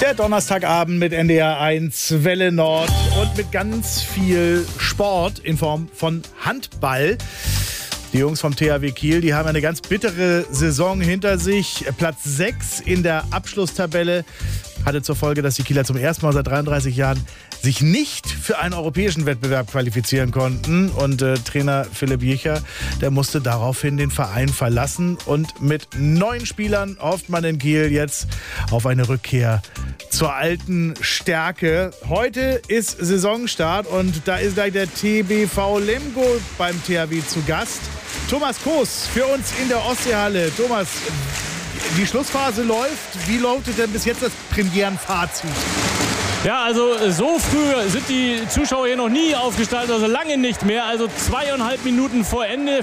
Der Donnerstagabend mit NDR 1 Welle Nord und mit ganz viel Sport in Form von Handball. Die Jungs vom THW Kiel, die haben eine ganz bittere Saison hinter sich. Platz 6 in der Abschlusstabelle hatte zur Folge, dass die Kieler zum ersten Mal seit 33 Jahren sich nicht für einen europäischen Wettbewerb qualifizieren konnten. Und Trainer Philipp Jicher, der musste daraufhin den Verein verlassen. Und mit 9 Spielern hofft man in Kiel jetzt auf eine Rückkehr zur alten Stärke. Heute ist Saisonstart und da ist gleich der TBV Lemgo beim THW zu Gast. Thomas Koos für uns in der Ostseehalle. Thomas, die Schlussphase läuft. Wie lautet denn bis jetzt das Premierenfazit? Ja, also so früh sind die Zuschauer hier noch nie aufgestaltet, also lange nicht mehr. Also 2,5 Minuten vor Ende,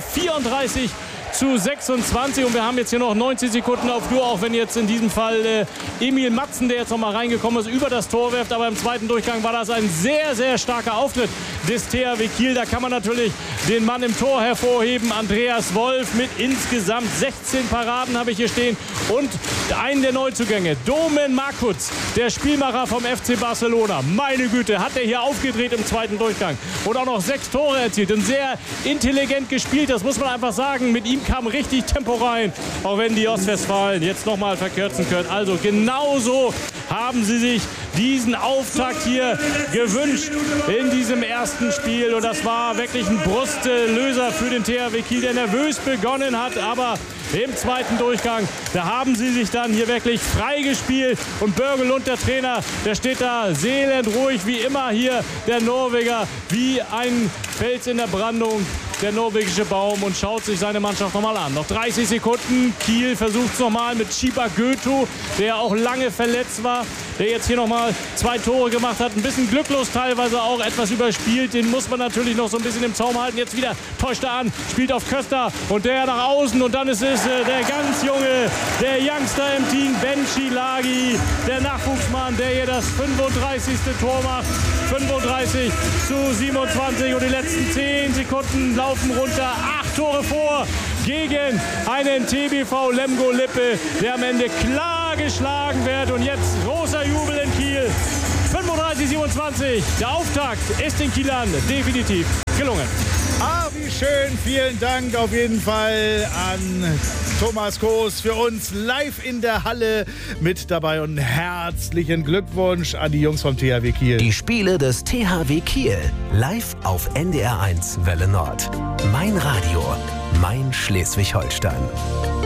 34:26 und wir haben jetzt hier noch 90 Sekunden auf Uhr, auch wenn jetzt in diesem Fall Emil Matzen, der jetzt noch mal reingekommen ist, über das Tor wirft. Aber im zweiten Durchgang war das ein sehr, sehr starker Auftritt des THW Kiel. Da kann man natürlich den Mann im Tor hervorheben, Andreas Wolf mit insgesamt 16 Paraden habe ich hier stehen und einen der Neuzugänge, Domen Markutz, der Spielmacher vom FC Barcelona. Meine Güte, hat er hier aufgedreht im zweiten Durchgang und auch noch 6 Tore erzielt und sehr intelligent gespielt, das muss man einfach sagen. Mit ihm kam richtig Tempo rein, auch wenn die Ostwestfalen jetzt nochmal verkürzen können. Also genauso haben sie sich diesen Auftakt hier gewünscht in diesem ersten Spiel. Und das war wirklich ein Brustlöser für den THW Kiel, der nervös begonnen hat. Aber im zweiten Durchgang, da haben sie sich dann hier wirklich freigespielt. Und Börgelund, der Trainer, der steht da seelenruhig wie immer hier. Der Norweger wie ein Fels in der Brandung. Der norwegische Baum und schaut sich seine Mannschaft nochmal an. Noch 30 Sekunden. Kiel versucht es nochmal mit Shiba Goethe, der auch lange verletzt war, der jetzt hier nochmal 2 Tore gemacht hat. Ein bisschen glücklos teilweise auch, etwas überspielt. Den muss man natürlich noch so ein bisschen im Zaum halten. Jetzt wieder täuscht er an, spielt auf Köster und der nach außen. Und dann ist es der ganz junge, der Youngster im Team, Ben Shilagi, der Nachwuchsmann, der hier das 35. Tor macht. 35:27 und die letzten 10 Sekunden laufen runter. 8 Tore vor gegen einen TBV Lemgo Lippe, der am Ende klar geschlagen wird. Und jetzt großer Jubel in Kiel. 35:27. Der Auftakt ist den Kielern definitiv gelungen. Ah, wie schön. Vielen Dank auf jeden Fall an Thomas Koos für uns live in der Halle mit dabei und herzlichen Glückwunsch an die Jungs vom THW Kiel. Die Spiele des THW Kiel live auf NDR 1 Welle Nord. Mein Radio, mein Schleswig-Holstein.